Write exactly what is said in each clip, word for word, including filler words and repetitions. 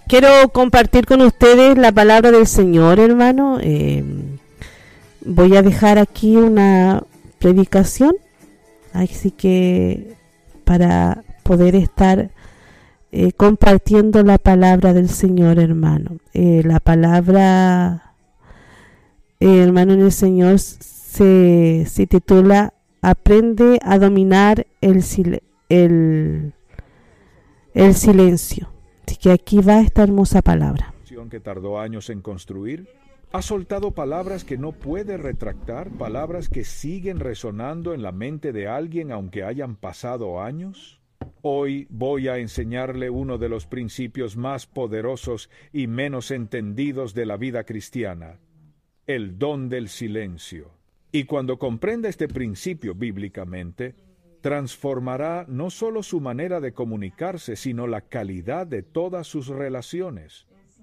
quiero compartir con ustedes la palabra del Señor, hermano. Eh, voy a dejar aquí una predicación, así que para poder estar eh, compartiendo la palabra del Señor, hermano. Eh, la palabra, eh, hermano, en el Señor se, se titula Aprende a dominar el, el, el silencio. Así que aquí va esta hermosa palabra. Que tardó años en construir, ha soltado palabras que no puede retractar, palabras que siguen resonando en la mente de alguien aunque hayan pasado años. Hoy voy a enseñarle uno de los principios más poderosos y menos entendidos de la vida cristiana, el don del silencio. Y cuando comprenda este principio bíblicamente, transformará no solo su manera de comunicarse, sino la calidad de todas sus relaciones.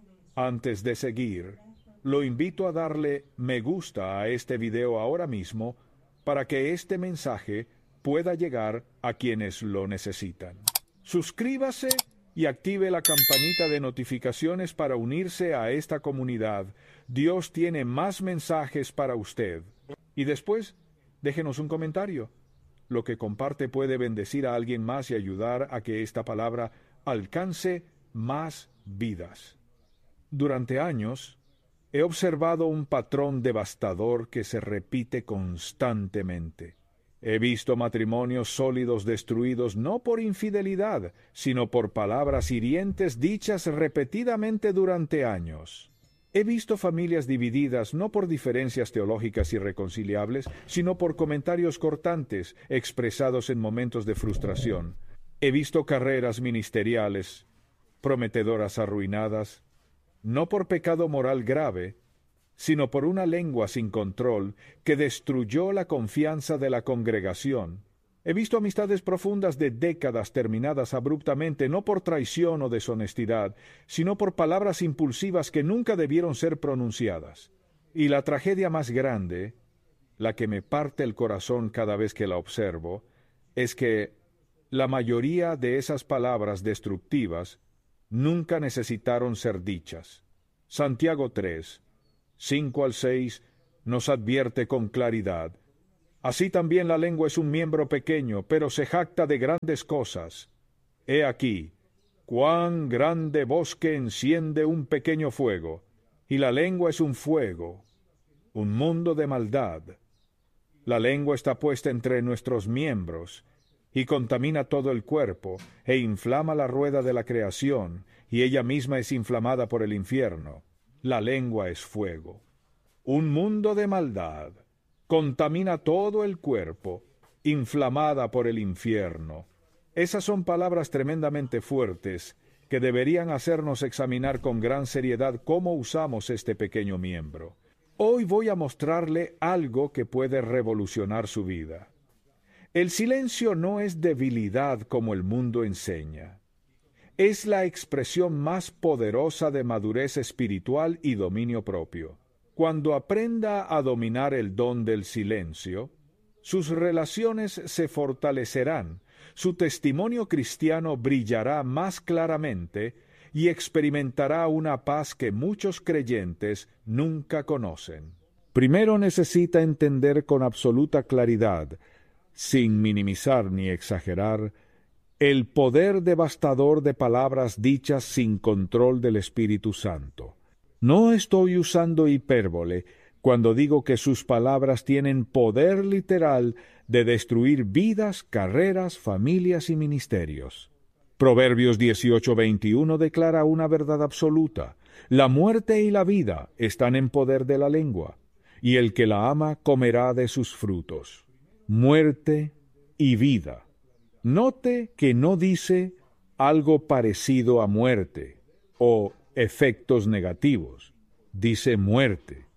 Antes de seguir, lo invito a darle me gusta a este video ahora mismo para que este mensaje pueda llegar a quienes lo necesitan. Suscríbase y active la campanita de notificaciones para unirse a esta comunidad. Dios tiene más mensajes para usted. Y después, déjenos un comentario. Lo que comparte puede bendecir a alguien más y ayudar a que esta palabra alcance más vidas. Durante años, he observado un patrón devastador que se repite constantemente. He visto matrimonios sólidos destruidos no por infidelidad, sino por palabras hirientes dichas repetidamente durante años. He visto familias divididas no por diferencias teológicas irreconciliables, sino por comentarios cortantes expresados en momentos de frustración. He visto carreras ministeriales prometedoras arruinadas, no por pecado moral grave, sino por una lengua sin control que destruyó la confianza de la congregación. He visto amistades profundas de décadas terminadas abruptamente no por traición o deshonestidad, sino por palabras impulsivas que nunca debieron ser pronunciadas. Y la tragedia más grande, la que me parte el corazón cada vez que la observo, es que la mayoría de esas palabras destructivas nunca necesitaron ser dichas. Santiago tres, cinco al seis, nos advierte con claridad. Así también la lengua es un miembro pequeño, pero se jacta de grandes cosas. He aquí, cuán grande bosque enciende un pequeño fuego, y la lengua es un fuego, un mundo de maldad. La lengua está puesta entre nuestros miembros, y contamina todo el cuerpo, e inflama la rueda de la creación, y ella misma es inflamada por el infierno. La lengua es fuego, un mundo de maldad. Contamina todo el cuerpo, inflamada por el infierno. Esas son palabras tremendamente fuertes que deberían hacernos examinar con gran seriedad cómo usamos este pequeño miembro. Hoy voy a mostrarle algo que puede revolucionar su vida. El silencio no es debilidad como el mundo enseña. Es la expresión más poderosa de madurez espiritual y dominio propio. Cuando aprenda a dominar el don del silencio, sus relaciones se fortalecerán, su testimonio cristiano brillará más claramente y experimentará una paz que muchos creyentes nunca conocen. Primero necesita entender con absoluta claridad, sin minimizar ni exagerar, el poder devastador de palabras dichas sin control del Espíritu Santo. No estoy usando hipérbole cuando digo que sus palabras tienen poder literal de destruir vidas, carreras, familias y ministerios. Proverbios dieciocho veintiuno declara una verdad absoluta. La muerte y la vida están en poder de la lengua, y el que la ama comerá de sus frutos. Muerte y vida. Note que no dice algo parecido a muerte o efectos negativos. Dice muerte.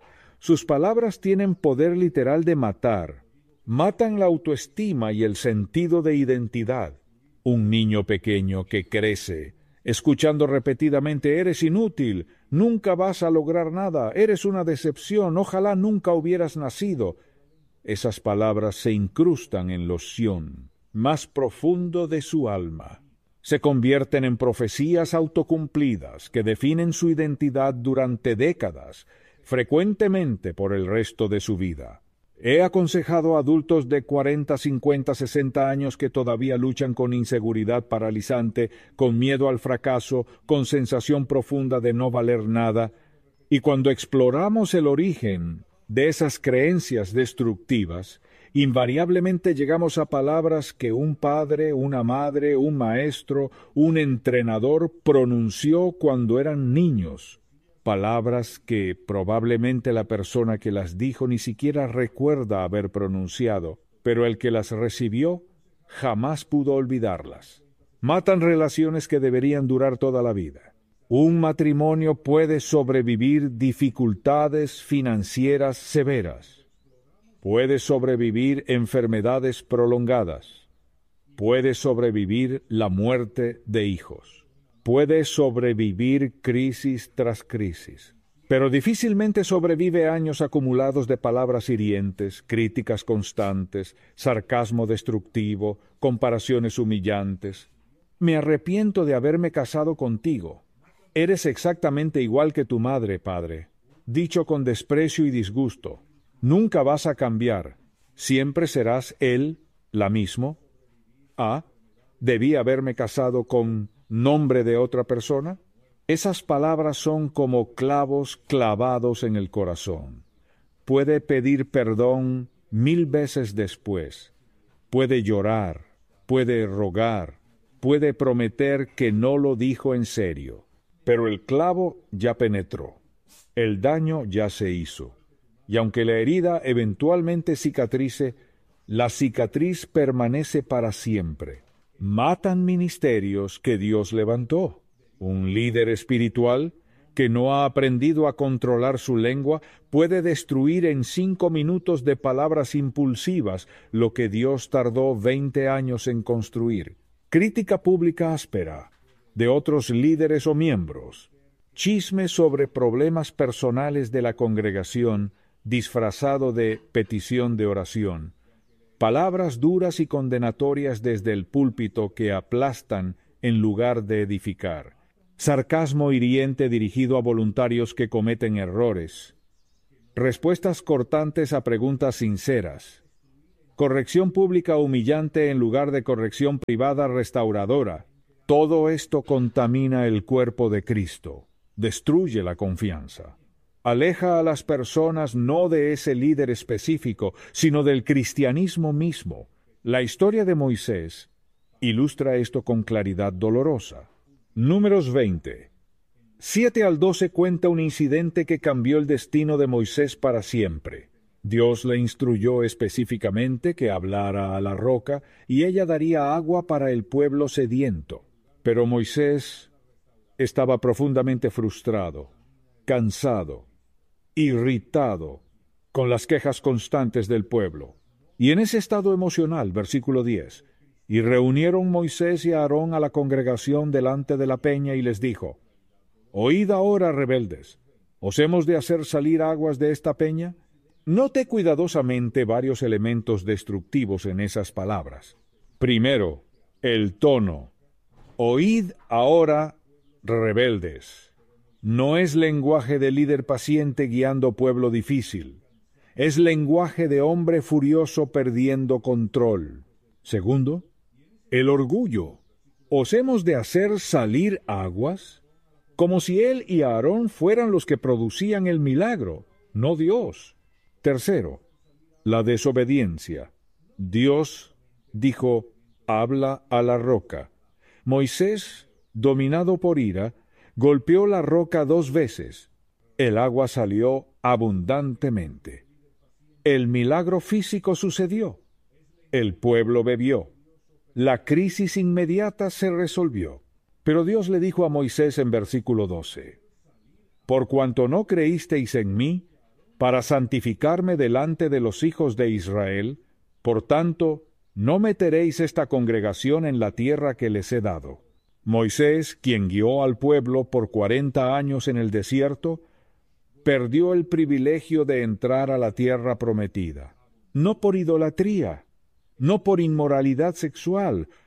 Sus palabras tienen poder literal de matar. Matan la autoestima y el sentido de identidad. Un niño pequeño que crece, escuchando repetidamente, eres inútil, nunca vas a lograr nada, eres una decepción, ojalá nunca hubieras nacido. Esas palabras se incrustan en lo Sión, más profundo de su alma. Se convierten en profecías autocumplidas que definen su identidad durante décadas, frecuentemente por el resto de su vida. He aconsejado a adultos de cuarenta, cincuenta, sesenta años que todavía luchan con inseguridad paralizante, con miedo al fracaso, con sensación profunda de no valer nada, y cuando exploramos el origen de esas creencias destructivas, invariablemente llegamos a palabras que un padre, una madre, un maestro, un entrenador pronunció cuando eran niños. Palabras que probablemente la persona que las dijo ni siquiera recuerda haber pronunciado, pero el que las recibió jamás pudo olvidarlas. Matan relaciones que deberían durar toda la vida. Un matrimonio puede sobrevivir dificultades financieras severas. Puede sobrevivir enfermedades prolongadas. Puede sobrevivir la muerte de hijos. Puede sobrevivir crisis tras crisis, pero difícilmente sobrevive años acumulados de palabras hirientes, críticas constantes, sarcasmo destructivo, comparaciones humillantes. Me arrepiento de haberme casado contigo. Eres exactamente igual que tu madre, padre. Dicho con desprecio y disgusto. Nunca vas a cambiar. Siempre serás él, la mismo. Ah, debí haberme casado con nombre de otra persona. Esas palabras son como clavos clavados en el corazón. Puede pedir perdón mil veces después. Puede llorar, puede rogar, puede prometer que no lo dijo en serio. Pero el clavo ya penetró. El daño ya se hizo. Y aunque la herida eventualmente cicatrice, la cicatriz permanece para siempre. Matan ministerios que Dios levantó. Un líder espiritual que no ha aprendido a controlar su lengua puede destruir en cinco minutos de palabras impulsivas lo que Dios tardó veinte años en construir. Crítica pública áspera de otros líderes o miembros. Chisme sobre problemas personales de la congregación disfrazado de petición de oración. Palabras duras y condenatorias desde el púlpito que aplastan en lugar de edificar. Sarcasmo hiriente dirigido a voluntarios que cometen errores. Respuestas cortantes a preguntas sinceras. Corrección pública humillante en lugar de corrección privada restauradora. Todo esto contamina el cuerpo de Cristo. Destruye la confianza. Aleja a las personas no de ese líder específico, sino del cristianismo mismo. La historia de Moisés ilustra esto con claridad dolorosa. Números veinte. siete al doce cuenta un incidente que cambió el destino de Moisés para siempre. Dios le instruyó específicamente que hablara a la roca y ella daría agua para el pueblo sediento. Pero Moisés estaba profundamente frustrado, cansado, irritado con las quejas constantes del pueblo. Y en ese estado emocional, versículo diez, y reunieron Moisés y Aarón a la congregación delante de la peña y les dijo, «Oíd ahora, rebeldes, ¿os hemos de hacer salir aguas de esta peña?» Note cuidadosamente varios elementos destructivos en esas palabras. Primero, el tono. «Oíd ahora, rebeldes». No es lenguaje de líder paciente guiando pueblo difícil. Es lenguaje de hombre furioso perdiendo control. Segundo, el orgullo. ¿Os hemos de hacer salir aguas? Como si él y Aarón fueran los que producían el milagro, no Dios. Tercero, la desobediencia. Dios dijo, habla a la roca. Moisés, dominado por ira, golpeó la roca dos veces. El agua salió abundantemente. El milagro físico sucedió. El pueblo bebió. La crisis inmediata se resolvió. Pero Dios le dijo a Moisés en versículo doce, «Por cuanto no creísteis en mí, para santificarme delante de los hijos de Israel, por tanto, no meteréis esta congregación en la tierra que les he dado». Moisés, quien guió al pueblo por cuarenta años en el desierto, perdió el privilegio de entrar a la tierra prometida. No por idolatría, no por inmoralidad sexual,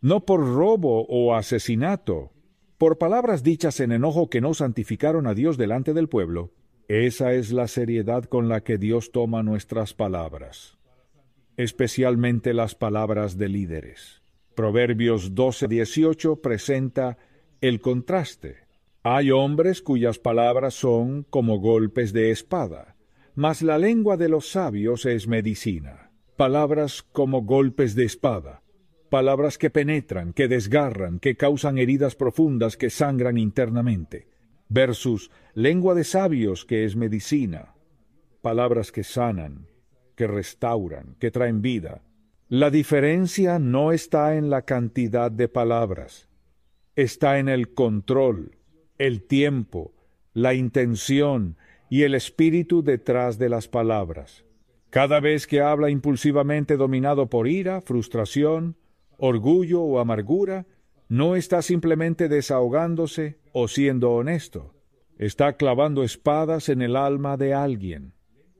no por robo o asesinato, por palabras dichas en enojo que no santificaron a Dios delante del pueblo. Esa es la seriedad con la que Dios toma nuestras palabras, especialmente las palabras de líderes. Proverbios doce dieciocho presenta el contraste. Hay hombres cuyas palabras son como golpes de espada, mas la lengua de los sabios es medicina. Palabras como golpes de espada, palabras que penetran, que desgarran, que causan heridas profundas, que sangran internamente, versus lengua de sabios que es medicina, palabras que sanan, que restauran, que traen vida. La diferencia no está en la cantidad de palabras, está en el control, el tiempo, la intención y el espíritu detrás de las palabras. Cada vez que habla impulsivamente dominado por ira, frustración, orgullo o amargura, no está simplemente desahogándose o siendo honesto. Está clavando espadas en el alma de alguien.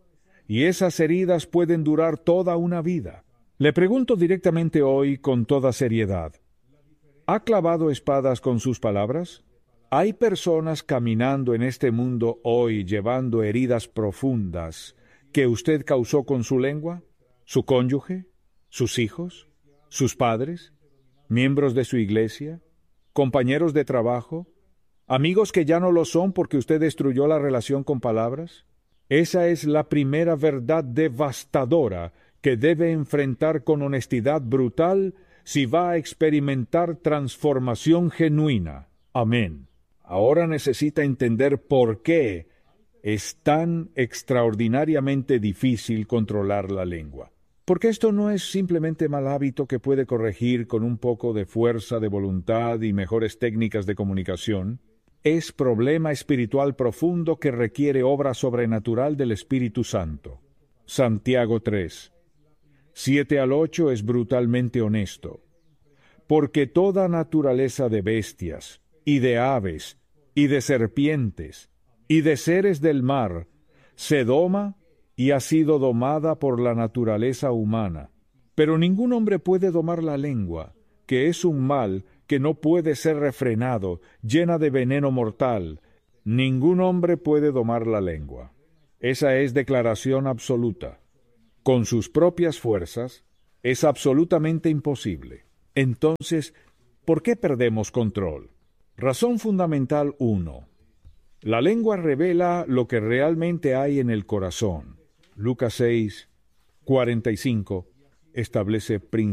Y esas heridas pueden durar toda una vida. Le pregunto directamente hoy con toda seriedad, ¿ha clavado espadas con sus palabras? ¿Hay personas caminando en este mundo hoy llevando heridas profundas que usted causó con su lengua? ¿Su cónyuge? ¿Sus hijos? ¿Sus padres? ¿Miembros de su iglesia? ¿Compañeros de trabajo? ¿Amigos que ya no lo son porque usted destruyó la relación con palabras? Esa es la primera verdad devastadora que debe enfrentar con honestidad brutal si va a experimentar transformación genuina. Amén. Ahora necesita entender por qué es tan extraordinariamente difícil controlar la lengua. Porque esto no es simplemente mal hábito que puede corregir con un poco de fuerza de voluntad y mejores técnicas de comunicación. Es problema espiritual profundo que requiere obra sobrenatural del Espíritu Santo. Santiago tres, siete al ocho es brutalmente honesto. Porque toda naturaleza de bestias, y de aves, y de serpientes, y de seres del mar, se doma y ha sido domada por la naturaleza humana. Pero ningún hombre puede domar la lengua, que es un mal que no puede ser refrenado, llena de veneno mortal. Ningún hombre puede domar la lengua. Esa es declaración absoluta. Con sus propias fuerzas, es absolutamente imposible. Entonces, ¿por qué perdemos control? Razón fundamental uno. La lengua revela lo que realmente hay en el corazón. Lucas seis, cuarenta y cinco establece principios.